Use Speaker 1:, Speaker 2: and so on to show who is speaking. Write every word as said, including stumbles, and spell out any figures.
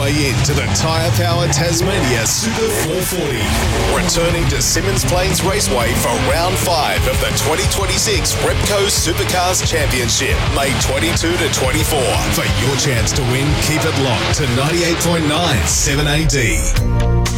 Speaker 1: way into the Tyre Power Tasmania Super four forty. Returning to Symmons Plains Raceway for round five of the twenty twenty-six Repco Supercars Championship, May twenty-second to twenty-fourth. For your chance to win, keep it locked to ninety-eight point nine seven A D.